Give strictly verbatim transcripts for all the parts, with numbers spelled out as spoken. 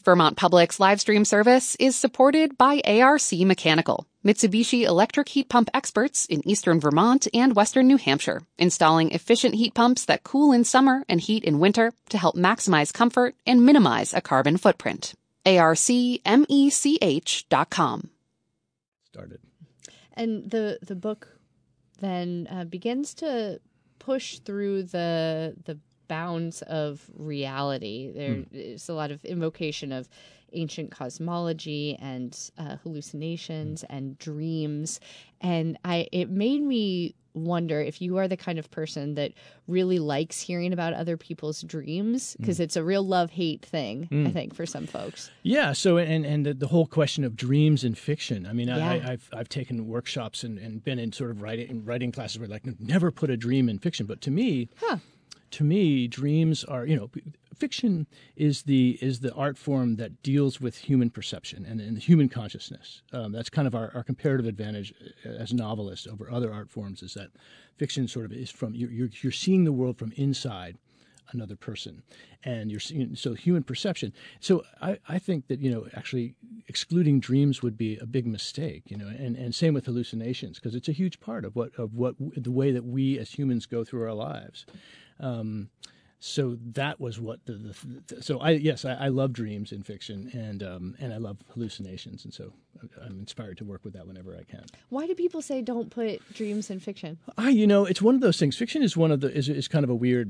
Vermont Public's live stream service is supported by A R C Mechanical, Mitsubishi electric heat pump experts in eastern Vermont and western New Hampshire, installing efficient heat pumps that cool in summer and heat in winter to help maximize comfort and minimize a carbon footprint. A R C mech dot com. Started. And the the book then uh, begins to push through the the bounds of reality. There mm. is a lot of invocation of ancient cosmology and uh, hallucinations mm. and dreams. And I it made me wonder if you are the kind of person that really likes hearing about other people's dreams, because mm. it's a real love-hate thing, mm. I think, for some folks. Yeah. So, and and the, the whole question of dreams in fiction. I mean, yeah. I, I've I've taken workshops and, and been in sort of writing writing classes where like never put a dream in fiction. But to me, huh. to me, dreams are, you know, fiction is the is the art form that deals with human perception and, and human consciousness. Um, that's kind of our, our comparative advantage as novelists over other art forms, is that fiction sort of is from you're you're, you're seeing the world from inside another person, and you're seeing so human perception. So I, I think that, you know, actually excluding dreams would be a big mistake, you know, and, and same with hallucinations, because it's a huge part of what of what the way that we as humans go through our lives. Um, so that was what the, the, the so I yes I, I love dreams in fiction, and um, and I love hallucinations, and so I'm inspired to work with that whenever I can. Why do people say don't put dreams in fiction? I you know it's one of those things. Fiction is one of the is is kind of a weird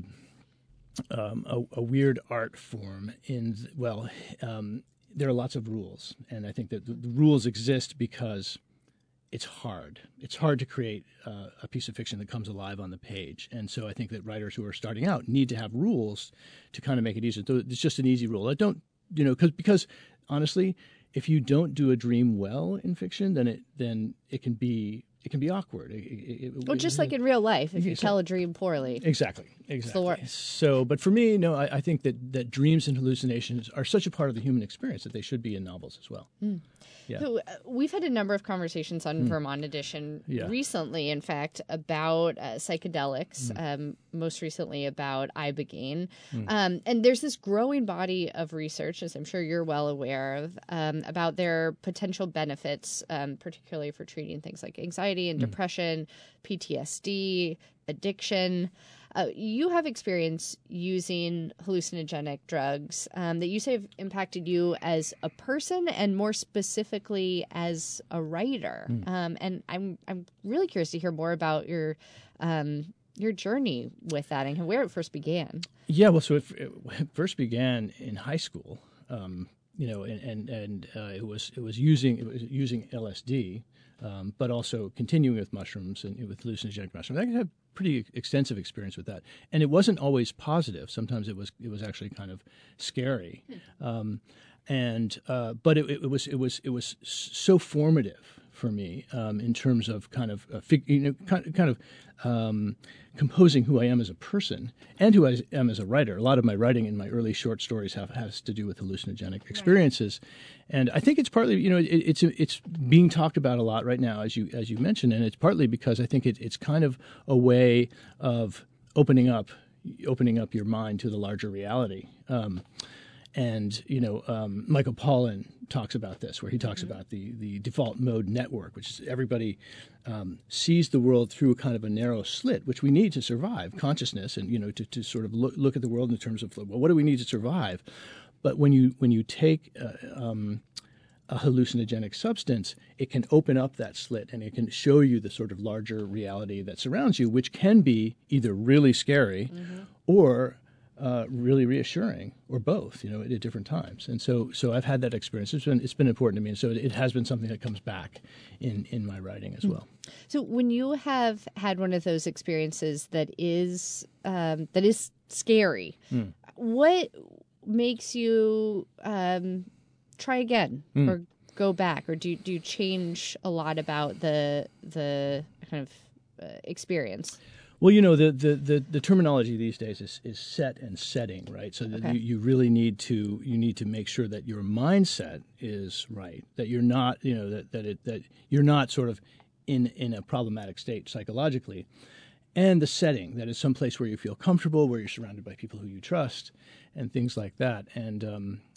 um, a, a weird art form. In well, um, there are lots of rules, and I think that the, the rules exist because it's hard. It's hard to create uh, a piece of fiction that comes alive on the page. And so I think that writers who are starting out need to have rules to kind of make it easier. It's just an easy rule. I don't, you know, cause, because honestly, if you don't do a dream well in fiction, then it then it can be it can be awkward. It, it, well, just it, like in real life, if you exactly. tell a dream poorly. Exactly. Exactly. So, but for me, no, I, I think that, that dreams and hallucinations are such a part of the human experience that they should be in novels as well. Mm. Yeah. So, uh, we've had a number of conversations on mm. Vermont Edition yeah. recently, in fact, about uh, psychedelics, mm. um, most recently about ibogaine. Mm. Um, and there's this growing body of research, as I'm sure you're well aware of, um, about their potential benefits, um, particularly for treating things like anxiety and mm. depression, P T S D, addiction. Uh, you have experience using hallucinogenic drugs um, that you say have impacted you as a person and more specifically as a writer. Mm. Um, and I'm I'm really curious to hear more about your um, your journey with that and where it first began. Yeah, well, so it, it first began in high school. Um, you know, and and, and uh, it was it was using it was using L S D, um, but also continuing with mushrooms and with hallucinogenic mushrooms. I had pretty extensive experience with that, and it wasn't always positive. Sometimes it was it was actually kind of scary, um, and uh, but it, it was it was it was so formative for me um, in terms of kind of uh, fig, you know kind, kind of um, composing who I am as a person and who I am as a writer. A lot of my writing in my early short stories have has to do with hallucinogenic experiences, right. And I think it's partly you know it, it's it's being talked about a lot right now, as you as you mentioned, and it's partly because I think it, it's kind of a way of opening up opening up your mind to the larger reality. Um, And, you know, um, Michael Pollan talks about this, where he talks mm-hmm. about the, the default mode network, which is everybody um, sees the world through a kind of a narrow slit, which we need to survive consciousness and, you know, to, to sort of look, look at the world in terms of, well, what do we need to survive? But when you when you take uh, um, a hallucinogenic substance, it can open up that slit and it can show you the sort of larger reality that surrounds you, which can be either really scary mm-hmm. or Uh, really reassuring, or both, you know, at, at different times. And so, so I've had that experience. It's been it's been important to me, and so it has been something that comes back in, in my writing as well. So, when you have had one of those experiences that is um, that is scary, mm. what makes you um, try again mm. or go back, or do do you change a lot about the the kind of uh, experience? Well, you know, the, the, the, the terminology these days is, is set and setting, right? So that okay. you, you really need to you need to make sure that your mindset is right, that you're not, you know, that that it that you're not sort of in in a problematic state psychologically, and the setting, that is someplace where you feel comfortable, where you're surrounded by people who you trust, and things like that. And um,